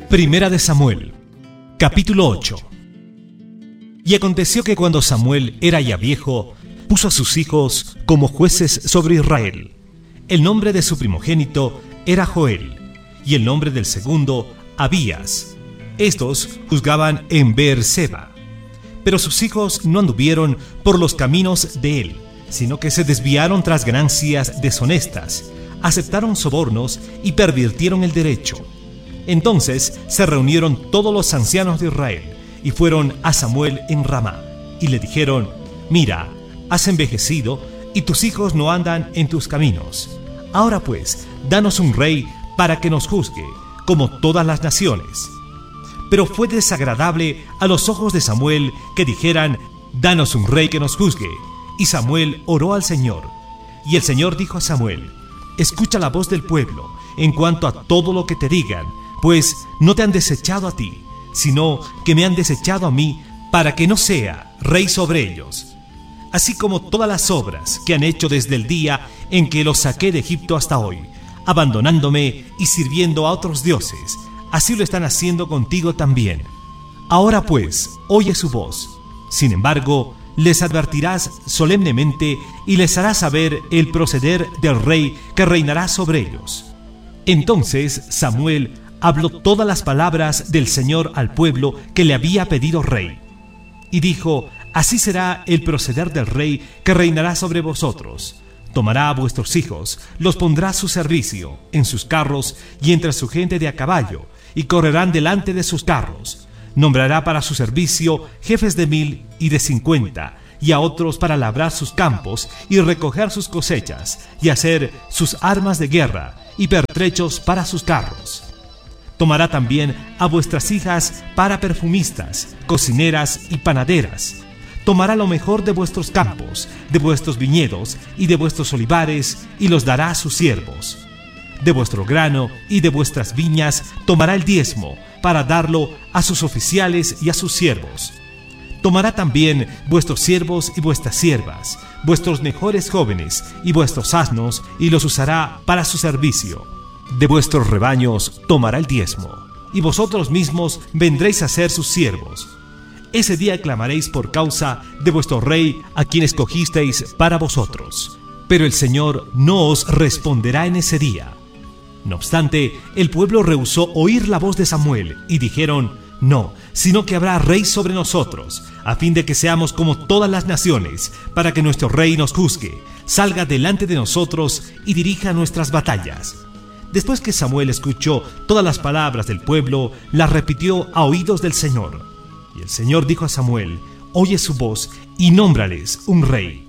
Primera de Samuel, capítulo 8. Y aconteció que cuando Samuel era ya viejo, puso a sus hijos como jueces sobre Israel. El nombre de su primogénito era Joel, y el nombre del segundo, Abías. Estos juzgaban en Beer-seba. Pero sus hijos no anduvieron por los caminos de él, sino que se desviaron tras ganancias deshonestas, aceptaron sobornos y pervirtieron el derecho. Entonces se reunieron todos los ancianos de Israel y fueron a Samuel en Ramá y le dijeron: Mira, has envejecido y tus hijos no andan en tus caminos. Ahora pues, danos un rey para que nos juzgue, como todas las naciones. Pero fue desagradable a los ojos de Samuel que dijeran: Danos un rey que nos juzgue. Y Samuel oró al Señor. Y el Señor dijo a Samuel: Escucha la voz del pueblo en cuanto a todo lo que te digan, pues no te han desechado a ti, sino que me han desechado a mí, para que no sea rey sobre ellos. Así como todas las obras que han hecho desde el día en que los saqué de Egipto hasta hoy, abandonándome y sirviendo a otros dioses, así lo están haciendo contigo también. Ahora pues, oye su voz. Sin embargo, les advertirás solemnemente y les harás saber el proceder del rey que reinará sobre ellos. Entonces Samuel habló todas las palabras del Señor al pueblo que le había pedido rey. Y dijo: Así será el proceder del rey que reinará sobre vosotros. Tomará a vuestros hijos, los pondrá a su servicio, en sus carros y entre su gente de a caballo, y correrán delante de sus carros. Nombrará para su servicio jefes de 1000 y de 50, y a otros para labrar sus campos y recoger sus cosechas, y hacer sus armas de guerra y pertrechos para sus carros. Tomará también a vuestras hijas para perfumistas, cocineras y panaderas. Tomará lo mejor de vuestros campos, de vuestros viñedos y de vuestros olivares, y los dará a sus siervos. De vuestro grano y de vuestras viñas tomará el diezmo, para darlo a sus oficiales y a sus siervos. Tomará también vuestros siervos y vuestras siervas, vuestros mejores jóvenes y vuestros asnos, y los usará para su servicio. De vuestros rebaños tomará el diezmo, y vosotros mismos vendréis a ser sus siervos. Ese día clamaréis por causa de vuestro rey, a quien escogisteis para vosotros. Pero el Señor no os responderá en ese día. No obstante, el pueblo rehusó oír la voz de Samuel, y dijeron: No, sino que habrá rey sobre nosotros, a fin de que seamos como todas las naciones, para que nuestro rey nos juzgue, salga delante de nosotros y dirija nuestras batallas. Después que Samuel escuchó todas las palabras del pueblo, las repitió a oídos del Señor. Y el Señor dijo a Samuel: Oye su voz y nómbrales un rey.